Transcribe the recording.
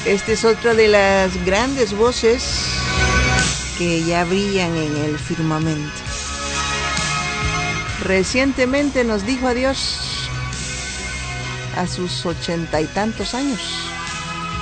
Esta es otra de las grandes voces que ya brillan en el firmamento. Recientemente nos dijo adiós a sus 80 y tantos años.